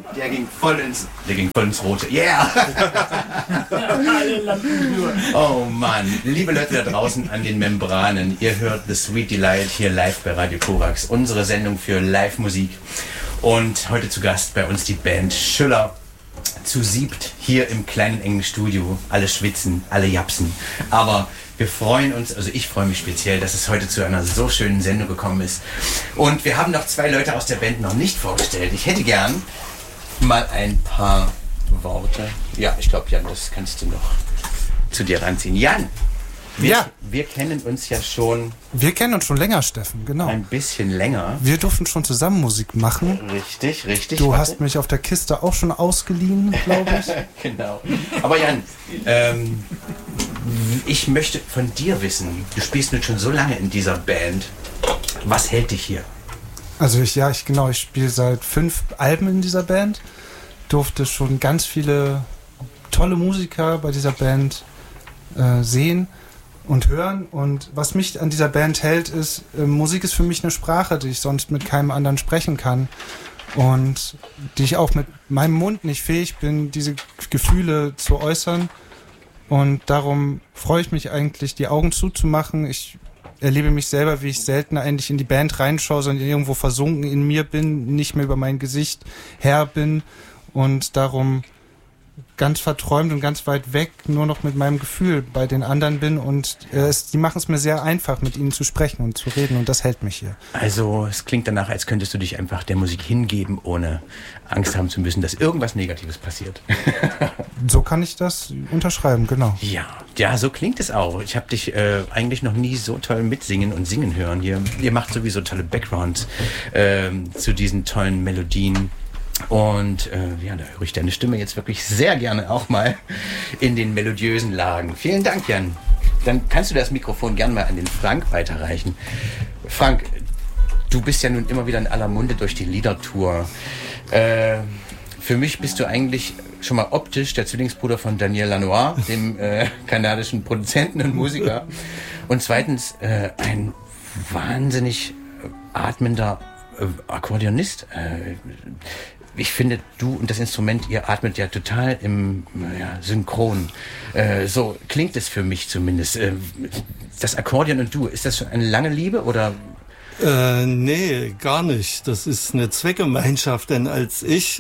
Der ging voll ins Rote. Yeah! Oh Mann. Liebe Leute da draußen an den Membranen, ihr hört The Sweet Delight hier live bei Radio Korax. Unsere Sendung für Live-Musik. Und heute zu Gast bei uns die Band Schüller. Zu siebt hier im kleinen engen Studio. Alle schwitzen, alle japsen. Aber wir freuen uns, also ich freue mich speziell, dass es heute zu einer so schönen Sendung gekommen ist. Und wir haben noch 2 Leute aus der Band noch nicht vorgestellt. Ich hätte gern mal ein paar Worte. Ja, ich glaube, Jan, das kannst du noch zu dir ranziehen. Jan, wir kennen uns ja schon... Wir kennen uns schon länger, Steffen, genau. Ein bisschen länger. Wir durften schon zusammen Musik machen. Richtig. Du hast mich auf der Kiste auch schon ausgeliehen, glaube ich. Genau. Aber Jan, ich möchte von dir wissen, du spielst nun schon so lange in dieser Band. Was hält dich hier? Also ich spiele seit 5 Alben in dieser Band. Durfte schon ganz viele tolle Musiker bei dieser Band sehen und hören. Und was mich an dieser Band hält, ist, Musik ist für mich eine Sprache, die ich sonst mit keinem anderen sprechen kann. Und die ich auch mit meinem Mund nicht fähig bin, diese Gefühle zu äußern. Und darum freue ich mich eigentlich, die Augen zuzumachen. Ich erlebe mich selber, wie ich selten eigentlich in die Band reinschaue, sondern irgendwo versunken in mir bin, nicht mehr über mein Gesicht Herr bin und darum ganz verträumt und ganz weit weg nur noch mit meinem Gefühl bei den anderen bin und die machen es mir sehr einfach, mit ihnen zu sprechen und zu reden und das hält mich hier. Also es klingt danach, als könntest du dich einfach der Musik hingeben, ohne Angst haben zu müssen, dass irgendwas Negatives passiert. So kann ich das unterschreiben, genau. Ja, so klingt es auch. Ich habe dich eigentlich noch nie so toll mitsingen und singen hören hier. Ihr macht sowieso tolle Backgrounds zu diesen tollen Melodien. Und da höre ich deine Stimme jetzt wirklich sehr gerne auch mal in den melodiösen Lagen. Vielen Dank, Jan. Dann kannst du das Mikrofon gerne mal an den Frank weiterreichen. Frank, du bist ja nun immer wieder in aller Munde durch die Liedertour. Für mich bist du eigentlich schon mal optisch der Zwillingsbruder von Daniel Lanois, dem kanadischen Produzenten und Musiker. Und zweitens ein wahnsinnig atmender Akkordeonist. Ich finde, du und das Instrument, ihr atmet ja total im Synchron. So klingt es für mich zumindest. Das Akkordeon und du, ist das schon eine lange Liebe oder? Nee, gar nicht. Das ist eine Zweckgemeinschaft, denn als ich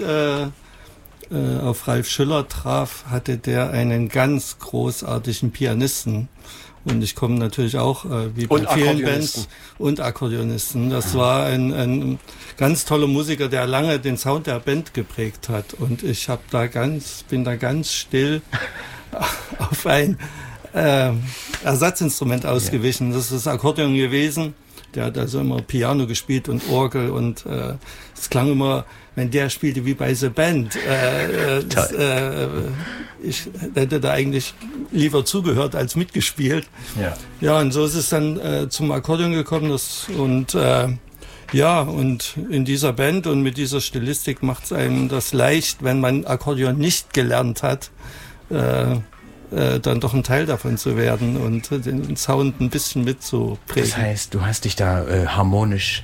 auf Ralf Schüller traf, hatte der einen ganz großartigen Pianisten. Und ich komme natürlich auch, wie bei vielen Bands, und Akkordeonisten. Das war ein ganz toller Musiker, der lange den Sound der Band geprägt hat. Und ich bin da ganz still auf ein Ersatzinstrument ausgewichen. Das ist das Akkordeon gewesen. Der hat also immer Piano gespielt und Orgel und es klang immer, wenn der spielte, wie bei The Band. Ich hätte da eigentlich lieber zugehört als mitgespielt. Ja, und so ist es dann zum Akkordeon gekommen. Und in dieser Band und mit dieser Stilistik macht es einem das leicht, wenn man Akkordeon nicht gelernt hat, dann doch ein Teil davon zu werden und den Sound ein bisschen mitzuprägen. Das heißt, du hast dich da harmonisch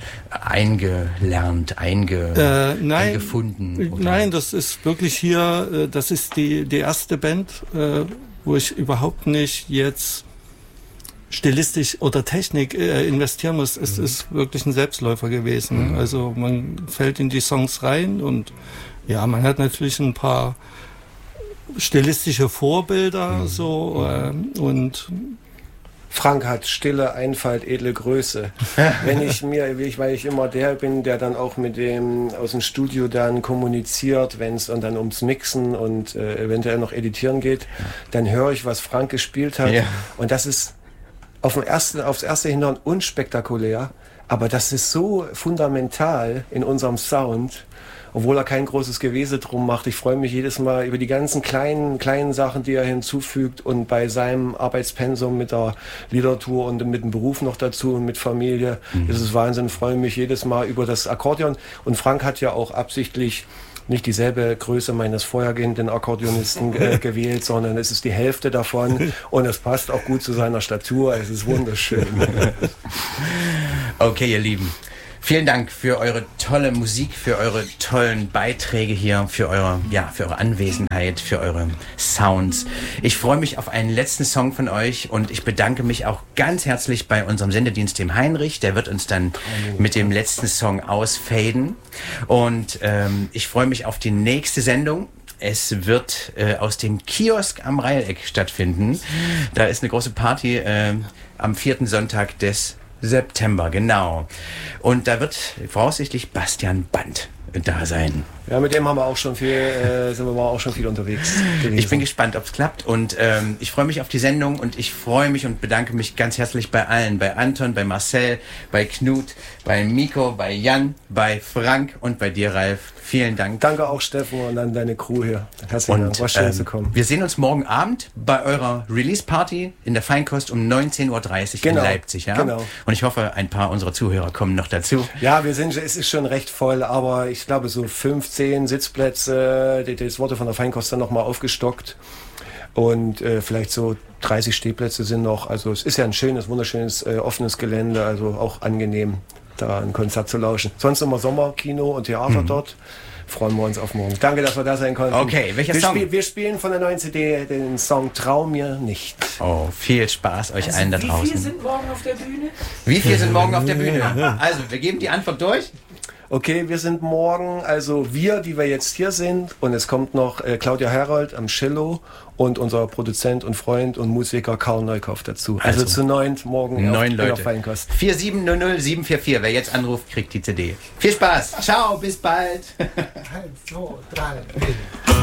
eingefunden? Oder? Nein, das ist wirklich hier, das ist die erste Band, wo ich überhaupt nicht jetzt stilistisch oder Technik investieren muss. Es ist wirklich ein Selbstläufer gewesen. Also man fällt in die Songs rein und ja, man hat natürlich ein paar stilistische Vorbilder und Frank hat Stille, Einfalt, edle Größe. Weil ich immer der bin, der dann auch mit dem aus dem Studio dann kommuniziert, wenn es dann ums Mixen und eventuell noch editieren geht, dann höre ich, was Frank gespielt hat. Und das ist aufs erste Hinhören unspektakulär, aber das ist so fundamental in unserem Sound. Obwohl er kein großes Gewese drum macht. Ich freue mich jedes Mal über die ganzen kleinen Sachen, die er hinzufügt und bei seinem Arbeitspensum mit der Liedertour und mit dem Beruf noch dazu und mit Familie. Das ist Wahnsinn. Ich freue mich jedes Mal über das Akkordeon. Und Frank hat ja auch absichtlich nicht dieselbe Größe meines vorhergehenden Akkordeonisten gewählt, sondern es ist die Hälfte davon und es passt auch gut zu seiner Statur. Es ist wunderschön. Okay, ihr Lieben. Vielen Dank für eure tolle Musik, für eure tollen Beiträge hier, für eure Anwesenheit, für eure Sounds. Ich freue mich auf einen letzten Song von euch und ich bedanke mich auch ganz herzlich bei unserem Sendedienst, dem Heinrich. Der wird uns dann mit dem letzten Song ausfaden. Und ich freue mich auf die nächste Sendung. Es wird aus dem Kiosk am Reileck stattfinden. Da ist eine große Party am 4. Sonntag des September, genau. Und da wird voraussichtlich Bastian Band da sein. Ja, mit dem haben wir auch schon sind wir auch schon viel unterwegs gewesen. Ich bin gespannt, ob es klappt und ich freue mich auf die Sendung und ich freue mich und bedanke mich ganz herzlich bei allen, bei Anton, bei Marcel, bei Knut, bei Miko, bei Jan, bei Frank und bei dir, Ralf. Vielen Dank. Danke auch, Steffen, und an deine Crew hier. Herzlichen Dank, war schön zu kommen. Wir sehen uns morgen Abend bei eurer Release-Party in der Feinkost um 19.30 Uhr in Leipzig. Ja? Genau. Und ich hoffe, ein paar unserer Zuhörer kommen noch dazu. Ja, es ist schon recht voll, aber ich glaube so 15 Sitzplätze, das wurde von der Feinkost dann nochmal aufgestockt und vielleicht so 30 Stehplätze sind noch. Also es ist ja ein schönes, wunderschönes, offenes Gelände, also auch angenehm, da ein Konzert zu lauschen. Sonst immer Sommerkino und Theater dort. Freuen wir uns auf morgen. Danke, dass wir da sein konnten. Okay, welcher Song? Wir spielen von der neuen CD den Song Trau mir nicht. Oh, viel Spaß euch allen da draußen. Wie viele sind morgen auf der Bühne? Wie viele sind morgen auf der Bühne? Also, wir geben die Antwort durch. Okay, wir sind morgen, also wir, die wir jetzt hier sind, und es kommt noch Claudia Herold am Cello und unser Produzent und Freund und Musiker Karl Neukauf dazu. Also zu 9 morgen 9 in der Leute. Feinkost. 4700 744. Wer jetzt anruft, kriegt die CD. Viel Spaß. Ciao, bis bald. 1, 2, 3, 4.